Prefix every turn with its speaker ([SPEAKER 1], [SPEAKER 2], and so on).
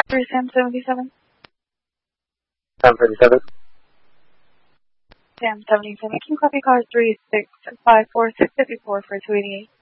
[SPEAKER 1] For Sam 77.
[SPEAKER 2] Sam 77.
[SPEAKER 1] Sam 77. Can you copy cars 3654 654 for 288?